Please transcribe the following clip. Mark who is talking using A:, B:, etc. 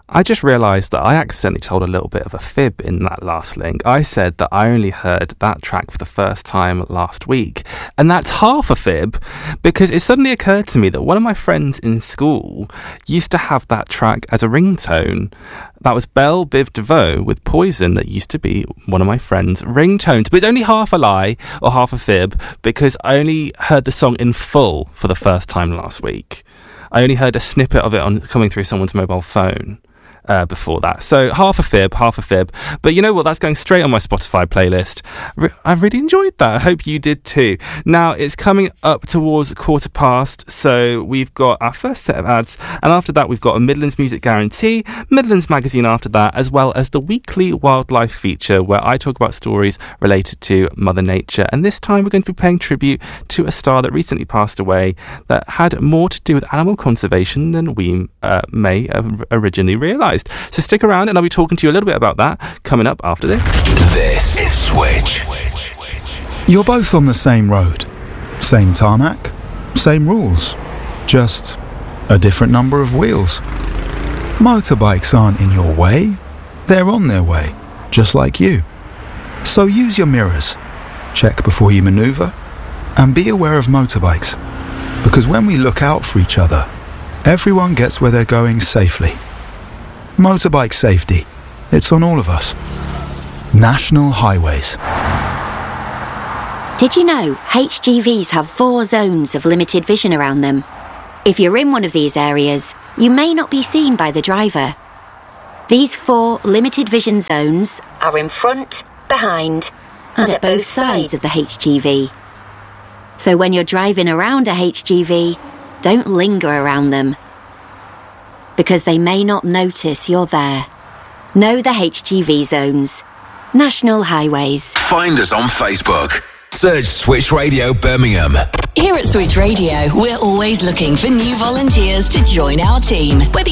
A: I just realised that I accidentally told a little bit of a fib in that last link. I said that I only heard that track for the first time last week. And that's half a fib, because it suddenly occurred to me that one of my friends in school used to have that track as a ringtone. That was Belle Biv DeVoe with Poison that used to be one of my friend's ringtones. But it's only half a lie or half a fib, because I only heard the song in full for the first time last week. I only heard a snippet of it coming through someone's mobile phone. Before that. So half a fib. But you know what? That's going straight on my Spotify playlist. I really enjoyed that. I hope you did too. Now, it's coming up towards 1:15, so we've got our first set of ads, and after that we've got a Midlands Music Guarantee, Midlands Magazine after that, as well as the weekly wildlife feature where I talk about stories related to Mother Nature. And this time we're going to be paying tribute to a star that recently passed away that had more to do with animal conservation than we may have originally realised. So stick around and I'll be talking to you a little bit about that coming up after this.
B: This is Switch.
C: You're both on the same road, same tarmac, same rules, just a different number of wheels. Motorbikes aren't in your way, they're on their way, just like you. So use your mirrors, check before you manoeuvre, and be aware of motorbikes. Because when we look out for each other, everyone gets where they're going safely. Motorbike safety. It's on all of us. National Highways.
D: Did you know HGVs have 4 zones of limited vision around them? If you're in one of these areas, you may not be seen by the driver. These 4 limited vision zones are in front, behind, and at both sides of the HGV. So when you're driving around a HGV, don't linger around them, because they may not notice you're there. Know the HGV zones. National Highways.
B: Find us on Facebook. Search Switch Radio Birmingham.
E: Here at Switch Radio, we're always looking for new volunteers to join our team. Whether